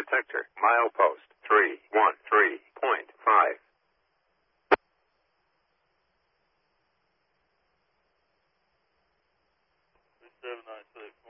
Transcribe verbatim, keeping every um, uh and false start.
detector. Milepost three one three point five. seven nine six.